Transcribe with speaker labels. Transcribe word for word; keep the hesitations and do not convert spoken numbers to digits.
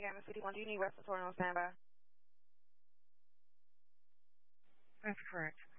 Speaker 1: Miss fifty-one, do you need respiratory on standby?
Speaker 2: That's correct.